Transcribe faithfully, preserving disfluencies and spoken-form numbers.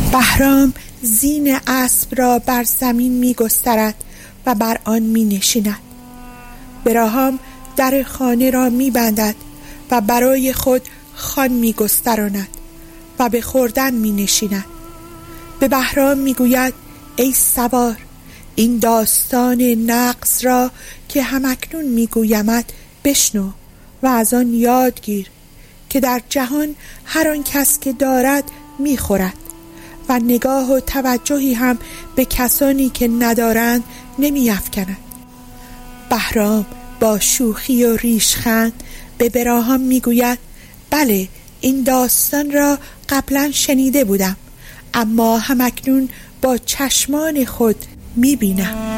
بهرام زین اسب را بر زمین می گسترد و بر آن می نشیند. براهام در خانه را می بندد و برای خود خوان می گستراند و به خوردن می نشیند. به بهرام می گوید ای سوار، این داستان نغز را که همکنون می گویمت بشنو و از آن یاد گیر که در جهان هر آن کس که دارد می خورد و نگاه و توجهی هم به کسانی که ندارند نمی افکند. بهرام با شوخی و ریشخند به براهام می گوید بله، این داستان را قبلا شنیده بودم، اما همکنون با چشمان خود می بینم.